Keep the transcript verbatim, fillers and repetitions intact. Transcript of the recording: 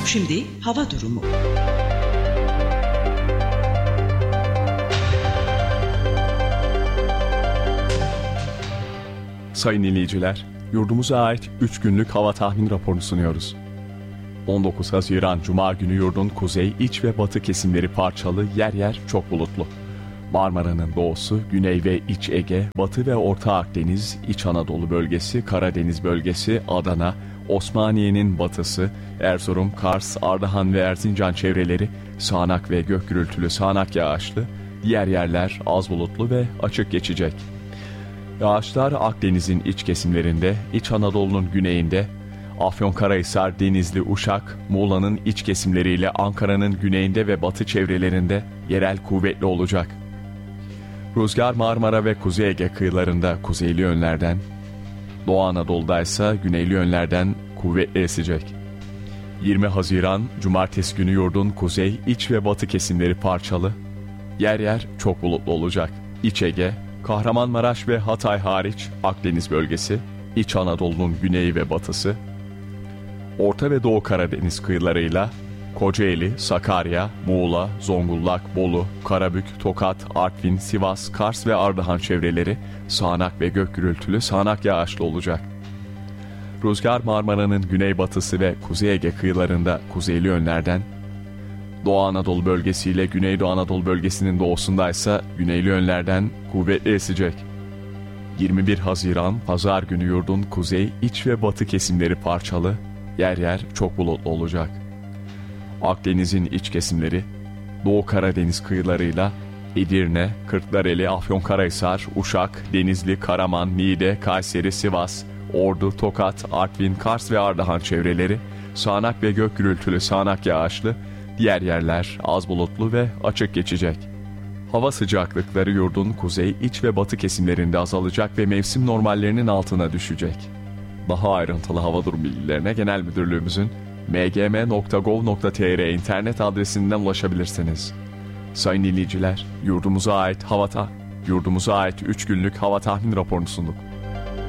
Şimdi hava durumu. Sayın dinleyiciler, yurdumuza ait üç günlük hava tahmin raporunu sunuyoruz. on dokuz Haziran Cuma günü yurdun kuzey, iç ve batı kesimleri parçalı, yer yer çok bulutlu. Marmara'nın doğusu, Güney ve İç Ege, Batı ve Orta Akdeniz, İç Anadolu bölgesi, Karadeniz bölgesi, Adana, Osmaniye'nin batısı, Erzurum, Kars, Ardahan ve Erzincan çevreleri sağanak ve gök gürültülü sağanak yağışlı, diğer yerler az bulutlu ve açık geçecek. Yağışlar Akdeniz'in iç kesimlerinde, İç Anadolu'nun güneyinde, Afyonkarahisar, Denizli, Uşak, Muğla'nın iç kesimleriyle Ankara'nın güneyinde ve batı çevrelerinde yerel kuvvetli olacak. Rüzgar Marmara ve Kuzey Ege kıyılarında kuzeyli yönlerden, Doğu Anadolu'da ise güneyli yönlerden kuvvetli esecek. yirmi Haziran Cumartesi günü yurdun kuzey, iç ve batı kesimleri parçalı, yer yer çok bulutlu olacak. İç Ege, Kahramanmaraş ve Hatay hariç Akdeniz bölgesi, İç Anadolu'nun güneyi ve batısı, Orta ve Doğu Karadeniz kıyılarıyla Kocaeli, Sakarya, Muğla, Zonguldak, Bolu, Karabük, Tokat, Artvin, Sivas, Kars ve Ardahan çevreleri sağanak ve gök gürültülü sağanak yağışlı olacak. Rüzgar Marmara'nın güneybatısı ve Kuzey Ege kıyılarında kuzeyli yönlerden, Doğu Anadolu bölgesiyle Güneydoğu Anadolu bölgesinin doğusundaysa güneyli yönlerden kuvvetli esecek. yirmi bir Haziran Pazar günü yurdun kuzey, iç ve batı kesimleri parçalı, yer yer çok bulutlu olacak. Akdeniz'in iç kesimleri, Doğu Karadeniz kıyılarıyla Edirne, Kırklareli, Afyonkarahisar, Uşak, Denizli, Karaman, Niğde, Kayseri, Sivas, Ordu, Tokat, Artvin, Kars ve Ardahan çevreleri sağanak ve gök gürültülü sağanak yağışlı, diğer yerler az bulutlu ve açık geçecek. Hava sıcaklıkları yurdun kuzey, iç ve batı kesimlerinde azalacak ve mevsim normallerinin altına düşecek. Daha ayrıntılı hava durum bilgilerine Genel Müdürlüğümüzün m g m nokta gov nokta t r internet adresinden ulaşabilirsiniz. Sayın dinleyiciler, yurdumuza ait hava ta yurdumuza ait üç günlük hava tahmin raporunu sunduk.